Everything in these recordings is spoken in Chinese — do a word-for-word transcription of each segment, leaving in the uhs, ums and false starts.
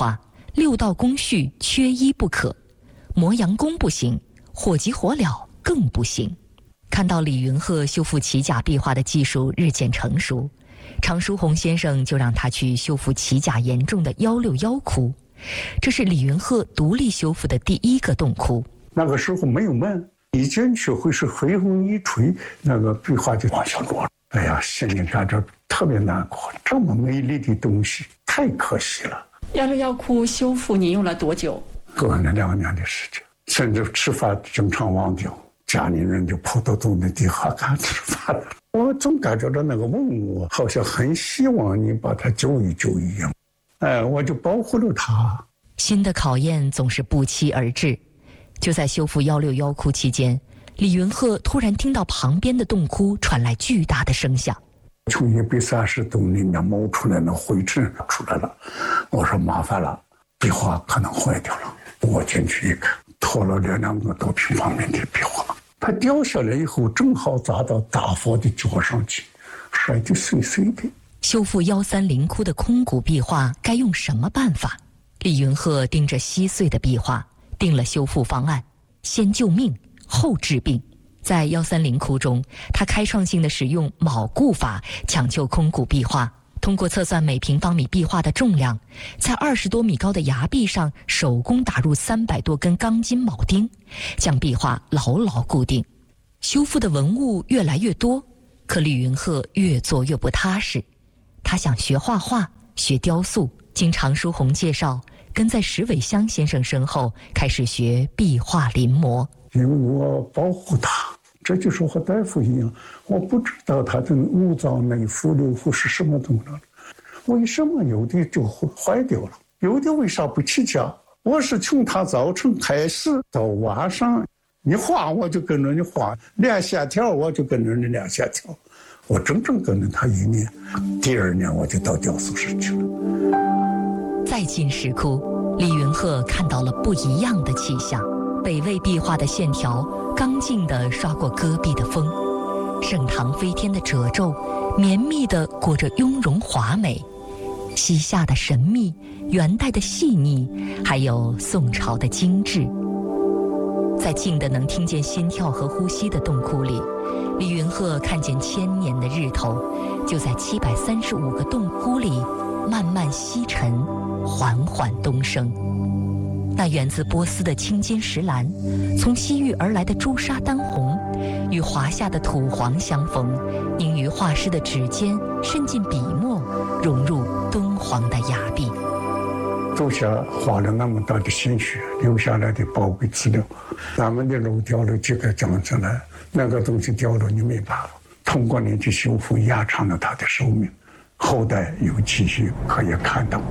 画，六道工序缺一不可，磨洋工不行，火急火燎更不行。看到李云鹤修复齐甲壁画的技术日渐成熟，常书鸿先生就让他去修复齐甲严重的幺六幺窟，这是李云鹤独立修复的第一个洞窟。 那个时候没有门，一进去会是黑风一吹，那个壁画就往下落了。哎呀，心里感着特别难过，这么美丽的东西太可惜了。 幺六幺窟修复你用了多久？ 过了两年的时间，甚至吃饭经常忘掉，家里人就扑到洞的底下看吃饭了。我总感觉到那个文物好像很希望你把它救一救一样，哎，我就保护了它。 新的考验总是不期而至。就在修复幺六幺窟期间，李云鹤突然听到旁边的洞窟传来巨大的声响， 从一百三十洞里面冒出来那灰尘出来了。我说麻烦了，壁画可能坏掉了。我进去一看，拖了两两个多平方米的壁画，它掉下来以后正好砸到大佛的脚上去，摔得碎碎的。 修复幺三零窟的空谷壁画该用什么办法？李云鹤盯着稀碎的壁画，定了修复方案，先救命后治病。在幺三零窟中，他开创性的使用铆固法抢救空谷壁画，通过测算每平方米壁画的重量，在二十多米高的崖壁上手工打入三百多根钢筋铆钉，将壁画牢牢固定。修复的文物越来越多，可李云鹤越做越不踏实。他想学画画，学雕塑，经常书鸿介绍，跟在石伟香先生身后开始学壁画临摹。 因为我保护它，这就是和大夫一样，我不知道它的五脏内腑六腑是什么东西，为什么有的就坏掉了，有的为啥不起价？我是从它早晨开始到晚上，你画我就跟着你画，练线条我就跟着你练线条，我整整跟着他一年。第二年我就到雕塑室去了。 再进石窟，李云鹤看到了不一样的气象。北魏壁画的线条刚劲地刷过戈壁的风，盛唐飞天的褶皱绵密地裹着雍容华美，西夏的神秘，元代的细腻，还有宋朝的精致。在静的能听见心跳和呼吸的洞窟里，李云鹤看见千年的日头就在七百三十五个洞窟里慢慢西沉，缓缓东升。那源自波斯的青金石蓝，从西域而来的朱砂丹红，与华夏的土黄相逢，凝于画师的指尖，渗进笔墨，融入敦煌的崖壁。 走下花了那么大的心血，留下来的宝贵资料，咱们的路掉了几个讲起来，那个东西掉了你没办法，通过你去修复，延长了它的寿命，后代有继续可以看到。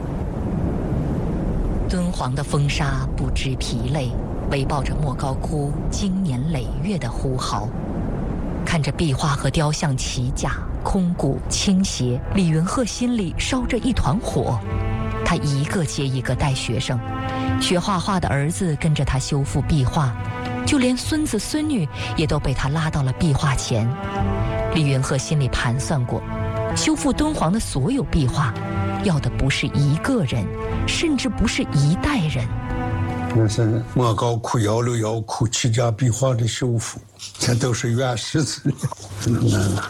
敦煌的风沙不知疲累，围抱着莫高窟经年累月的呼号。看着壁画和雕像齐甲、空谷倾斜，李云鹤心里烧着一团火。他一个接一个带学生，学画画的儿子跟着他修复壁画，就连孙子孙女也都被他拉到了壁画前。李云鹤心里盘算过，修复敦煌的所有壁画，要的不是一个人，甚至不是一代人。 那是莫高窟、幺六幺窟齐甲壁画的修复，这都是原始资料。嗯，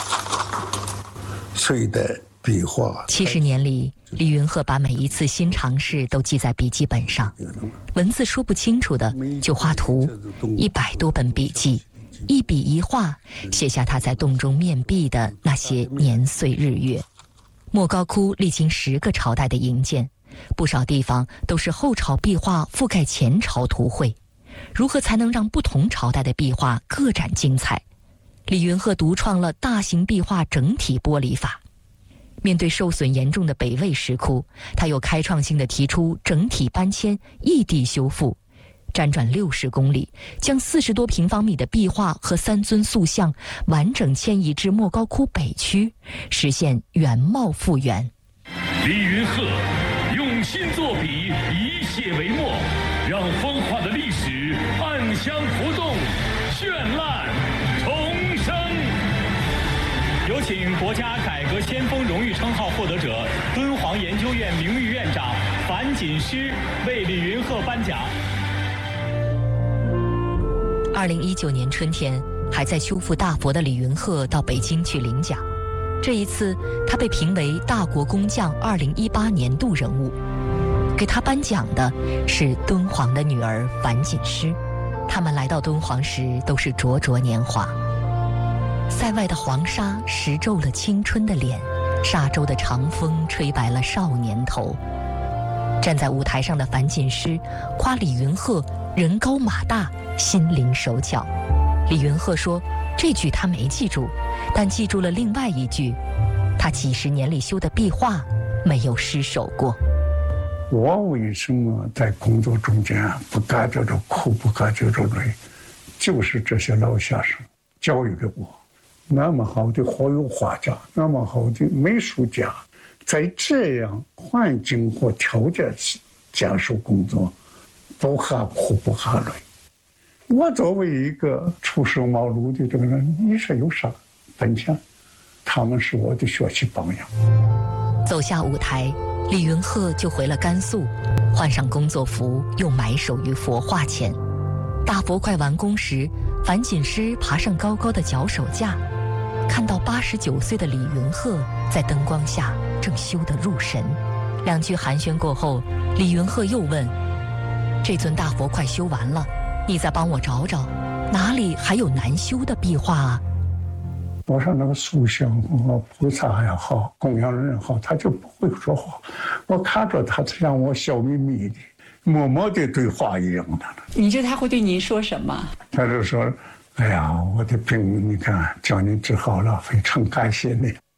隋代壁画。 七十年里，李云鹤把每一次新尝试都记在笔记本上，文字说不清楚的就画图，一百多本笔记，一笔一画，写下他在洞中面壁的那些年岁日月。莫高窟历经十个朝代的营建，不少地方都是后朝壁画覆盖前朝图绘。如何才能让不同朝代的壁画各展精彩？李云鹤独创了大型壁画整体剥离法。面对受损严重的北魏石窟，他又开创性地提出整体搬迁、异地修复，辗转六十公里，将四十多平方米的壁画和三尊塑像完整迁移至莫高窟北区，实现原貌复原。 李云鹤用心作笔，以写为墨，让风化的历史暗香浮动，绚烂重生。 有请国家改革先锋荣誉称号获得者、敦煌研究院名誉院长樊锦诗为李云鹤颁奖。 二零一九年春天，还在修复大佛的李云鹤到北京去领奖。这一次，他被评为大国工匠二零一八年度人物。给他颁奖的是敦煌的女儿樊锦诗。他们来到敦煌时都是灼灼年华。塞外的黄沙蚀皱了青春的脸，沙洲的长风吹白了少年头。站在舞台上的樊锦诗夸李云鹤人高马大，心灵手巧。李云鹤说，这句他没记住，但记住了另外一句，他几十年里修的壁画没有失手过。 我为什么在工作中间不感觉着苦，不感觉着累，就是这些老先生教育给我。那么好的活油画家，那么好的美术家，在这样环境和条件下受工作，不怕苦不怕累。我作为一个初生茅庐的这个人，你说有啥本钱？他们是我的学习榜样。 走下舞台，李云鹤就回了甘肃，换上工作服，又埋首于佛画前。大佛快完工时，樊锦诗爬上高高的脚手架，看到八十九岁的李云鹤在灯光下正修得入神。两句寒暄过后，李云鹤又问：“这尊大佛快修完了，你再帮我找找，哪里还有难修的壁画啊？” 我说那个塑像和菩萨也好，供养人也好，他就不会说话。我看着他像我笑眯眯的，默默的对话一样的。 你觉得他会对您说什么？ 他就说：“哎呀，我的病你看叫你治好了，非常感谢你。”